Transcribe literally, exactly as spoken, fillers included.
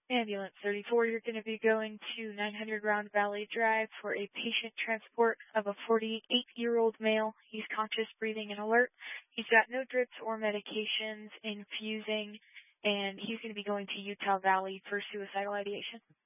Ambulance thirty-four, you're going to be going to nine hundred Round Valley Drive for a patient transport of a forty-eight-year-old male. He's conscious, breathing, and alert. He's got no drips or medications infusing, and he's going to be going to Utah Valley for suicidal ideation.